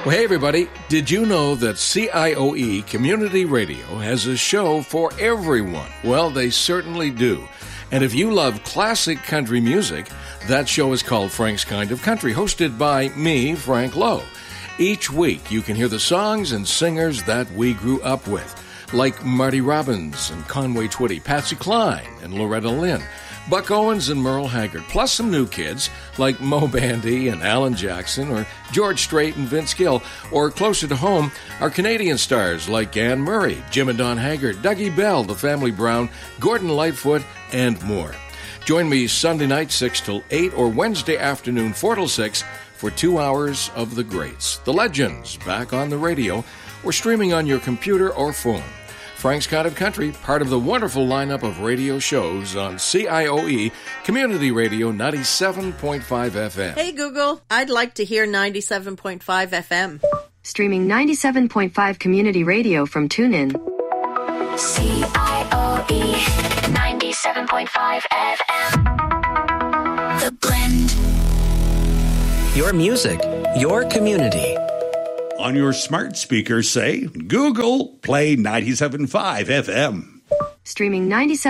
Well, hey, everybody. Did you know that CIOE Community Radio has a show for everyone? Well, they certainly do. And if you love classic country music, that show is called Frank's Kind of Country, hosted by me, Frank Lowe. Each week, you can hear the songs and singers that we grew up with, like Marty Robbins and Conway Twitty, Patsy Cline and Loretta Lynn, Buck Owens and Merle Haggard, plus some new kids like Mo Bandy and Alan Jackson, or George Strait and Vince Gill, or closer to home, our Canadian stars like Anne Murray, Jim and Don Haggard, Dougie Bell, The Family Brown, Gordon Lightfoot, and more. Join me Sunday night 6 till 8 or Wednesday afternoon 4 till 6 for 2 hours of the greats, the legends, back on the radio or streaming on your computer or phone. Frank's Kind of Country, part of the wonderful lineup of radio shows on CIOE Community Radio 97.5 FM. Hey Google, I'd like to hear 97.5 FM. Streaming 97.5 Community Radio from TuneIn. CIOE 97.5 FM. The Blend. Your music, your community. On your smart speaker, say, Google, play 97.5 FM. Streaming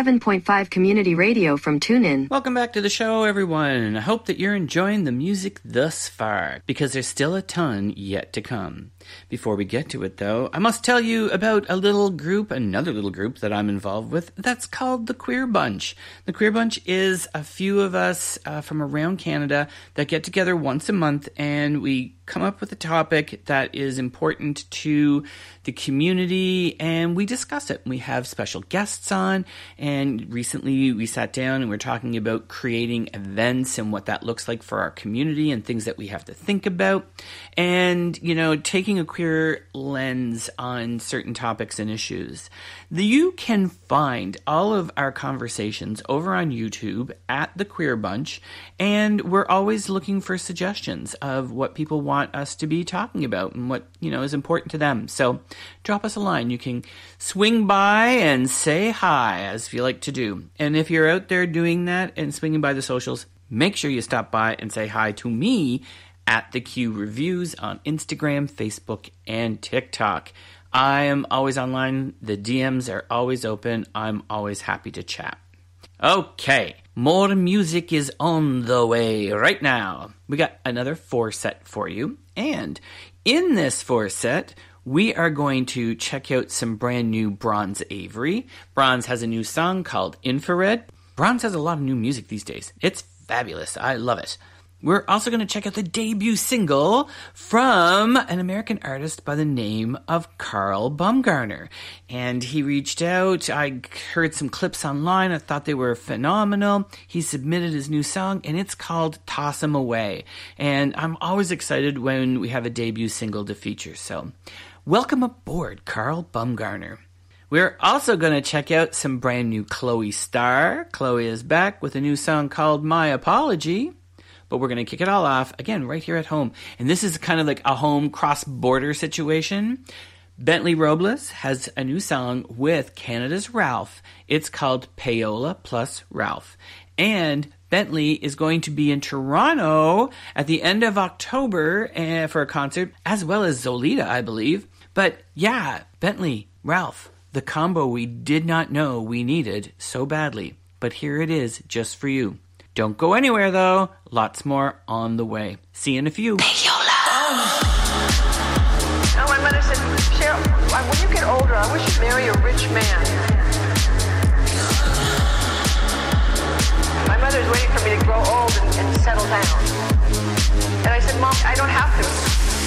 97.5 Community Radio from TuneIn. Welcome back to the show, everyone. I hope that you're enjoying the music thus far, because there's still a ton yet to come. Before we get to it, though, I must tell you about a little group, another little group that I'm involved with, that's called The Queer Bunch. The Queer Bunch is a few of us from around Canada that get together once a month, and we come up with a topic that is important to the community, and we discuss it. We have special guests on, and recently we sat down and we're talking about creating events and what that looks like for our community and things that we have to think about, and, you know, taking a queer lens on certain topics and issues. You can find all of our conversations over on YouTube at The Queer Bunch, and we're always looking for suggestions of what people want us to be talking about and what, you know, is important to them. So drop us a line. You can swing by and say hi, as you like to do. And if you're out there doing that and swinging by the socials, make sure you stop by and say hi to me at The Q Reviews on Instagram, Facebook, and TikTok. I am always online. The DMs are always open. I'm always happy to chat. Okay, more music is on the way right now. We got another 4-set for you. And in this 4-set, we are going to check out some brand new Bronze Avery. Bronze has a new song called Infrared. Bronze has a lot of new music these days. It's fabulous. I love it. We're also going to check out the debut single from an American artist by the name of Carl Baumgartner. And he reached out. I heard some clips online. I thought they were phenomenal. He submitted his new song, and it's called Toss 'Em Away. And I'm always excited when we have a debut single to feature. So welcome aboard, Carl Baumgartner. We're also going to check out some brand new Chloe Starr. Chloe is back with a new song called My Apology. But we're going to kick it all off, again, right here at home. And this is kind of like a home cross-border situation. Bentley Robles has a new song with Canada's Ralph. It's called Payola plus Ralph. And Bentley is going to be in Toronto at the end of October for a concert, as well as Zolita, I believe. But yeah, Bentley, Ralph, the combo we did not know we needed so badly. But here it is, just for you. Don't go anywhere, though. Lots more on the way. See you in a few. Payola. Oh, my mother said